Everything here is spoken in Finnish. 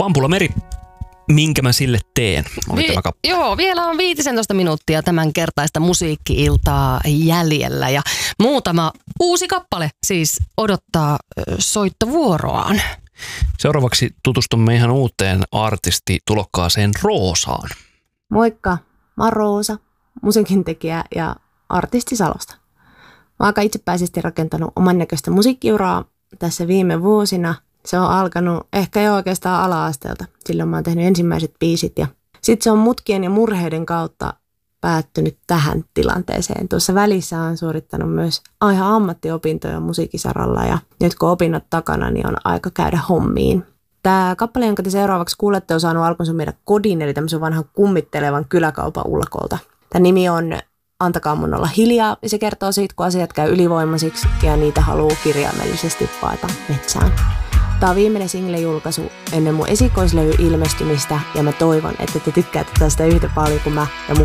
Pampula Meri, minkä mä sille teen, oli tämä kappale. Joo, vielä on 15 minuuttia tämän kertaista musiikki-iltaa jäljellä ja muutama uusi kappale siis odottaa soittovuoroaan. Seuraavaksi tutustumme ihan uuteen artistitulokkaaseen Roosaan. Moikka, mä oon Roosa, musiikintekijä ja artisti Salosta. Mä oon aika itsepäisesti rakentanut oman näköistä musiikkiuraa tässä viime vuosina. Se on alkanut ehkä jo oikeastaan ala-asteelta. Silloin mä oon tehnyt ensimmäiset biisit ja sitten se on mutkien ja murheiden kautta päättynyt tähän tilanteeseen. Tuossa välissä on suorittanut myös ihan ammattiopintoja musiikkisaralla ja nyt kun opinnot takana, niin on aika käydä hommiin. Tämä kappale, jonka te seuraavaksi kuulette, on saanut alkunsa meidän kodin, eli tämmöisen vanhan kummittelevan kyläkaupan ullakolta. Tämä nimi on Antakaa mun olla hiljaa, ja se kertoo siitä, kun asiat käy ylivoimaisiksi ja niitä haluaa kirjaimellisesti paeta metsään. Tämä on viimeinen single-julkaisu ennen mun esikoislevy ilmestymistä, ja mä toivon, että te tykkäätte tästä yhtä paljon kuin mä ja mun